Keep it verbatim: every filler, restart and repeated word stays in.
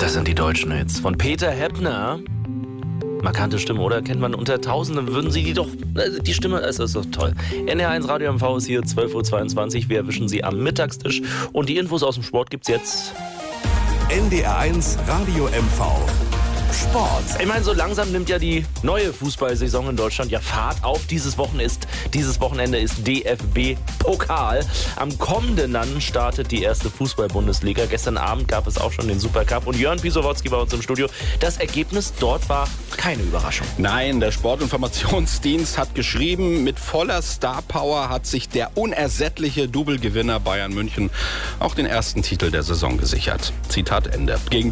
Das sind die deutschen Hits von Peter Heppner. Markante Stimme, oder? Kennt man unter Tausenden, würden Sie die doch... Die Stimme, es ist doch toll. N R eins Radio M V ist hier, zwölf Uhr zweiundzwanzig. Wir erwischen Sie am Mittagstisch. Und die Infos aus dem Sport gibt's jetzt. N D R eins Radio M V. Sport. Ich meine, so langsam nimmt ja die neue Fußballsaison in Deutschland ja Fahrt auf. Dieses Wochenende ist, dieses Wochenende ist D F B-Pokal. Am kommenden dann startet die erste Fußball-Bundesliga. Gestern Abend gab es auch schon den Supercup. Und Jörn Pisowotzki bei uns im Studio. Das Ergebnis dort war keine Überraschung. Nein, der Sportinformationsdienst hat geschrieben, mit voller Star-Power hat sich der unersättliche Double-Gewinner Bayern München auch den ersten Titel der Saison gesichert. Zitat Ende. Gegen